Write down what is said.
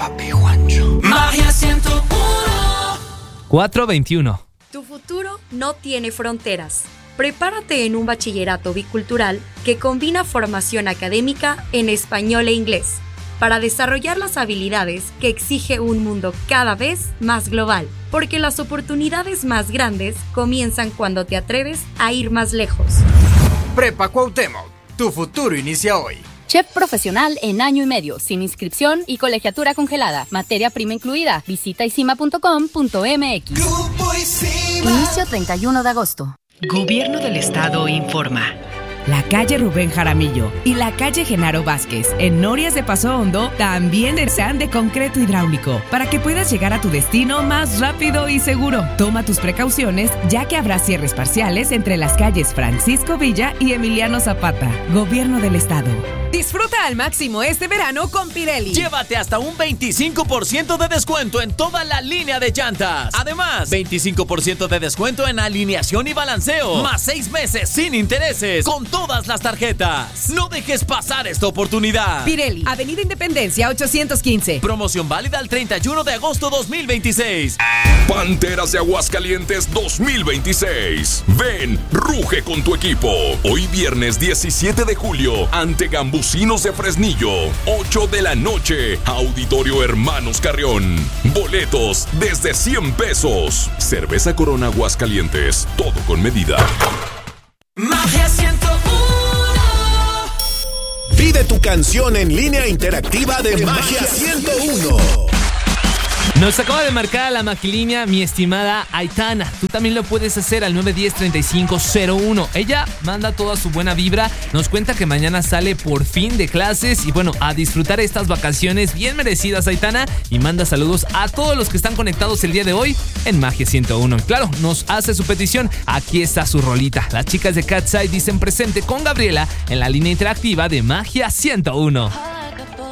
Papi Juancho. Magia 101. 4:21. Tu futuro no tiene fronteras. Prepárate en un bachillerato bicultural que combina formación académica en español e inglés para desarrollar las habilidades que exige un mundo cada vez más global, porque las oportunidades más grandes comienzan cuando te atreves a ir más lejos. Prepa Cuauhtémoc, tu futuro inicia hoy. Chef profesional en año y medio, sin inscripción y colegiatura congelada. Materia prima incluida. Visita isima.com.mx. Grupo Isima. Inicio 31 de agosto. Gobierno del Estado informa. La calle Rubén Jaramillo y la calle Genaro Vázquez en Norias de Paso Hondo también sean de concreto hidráulico para que puedas llegar a tu destino más rápido y seguro. Toma tus precauciones ya que habrá cierres parciales entre las calles Francisco Villa y Emiliano Zapata. Gobierno del Estado. Disfruta al máximo este verano con Pirelli. Llévate hasta un 25% de descuento en toda la línea de llantas. Además, 25% de descuento en alineación y balanceo. Más 6 meses sin intereses con todas las tarjetas. No dejes pasar esta oportunidad. Pirelli, Avenida Independencia 815. Promoción válida el 31 de agosto 2026. Panteras de Aguascalientes 2026. Ven, ruge con tu equipo. Hoy viernes 17 de julio ante Gambusinos de Fresnillo, 8 de la noche, Auditorio Hermanos Carrión. Boletos desde 100 pesos. Cerveza Corona Aguascalientes, todo con medida. Magia 101. Pide tu canción en línea interactiva de Magia 101. Nos acaba de marcar a la Magilínea mi estimada Aitana. Tú también lo puedes hacer al 910-3501. Ella manda toda su buena vibra. Nos cuenta que mañana sale por fin de clases. Y bueno, a disfrutar estas vacaciones bien merecidas, Aitana. Y manda saludos a todos los que están conectados el día de hoy en Magia 101. Claro, nos hace su petición. Aquí está su rolita. Las chicas de Catside dicen presente con Gabriela en la línea interactiva de Magia 101.